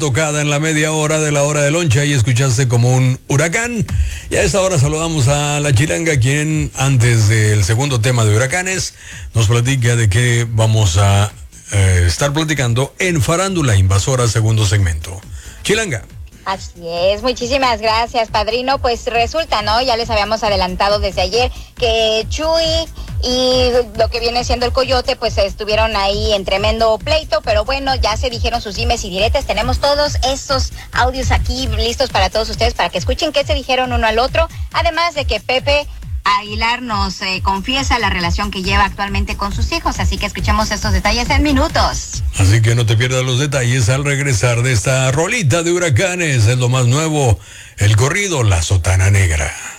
tocada en la media hora de la hora de loncha y escuchaste como un huracán. Y a esta hora saludamos a la Chilanga, quien antes del segundo tema de huracanes nos platica de qué vamos a estar platicando en Farándula Invasora, segundo segmento. Chilanga. Así es, muchísimas gracias, padrino. Pues resulta, ¿no? Ya les habíamos adelantado desde ayer que Chuy y lo que viene siendo el Coyote, pues estuvieron ahí en tremendo pleito, pero bueno, ya se dijeron sus dimes y diretes. Tenemos todos estos audios aquí listos para todos ustedes, para que escuchen qué se dijeron uno al otro. Además de que Pepe Aguilar nos confiesa la relación que lleva actualmente con sus hijos, así que escuchemos estos detalles en minutos. Así que no te pierdas los detalles al regresar de esta rolita de huracanes. Es lo más nuevo, el corrido La Sotana Negra.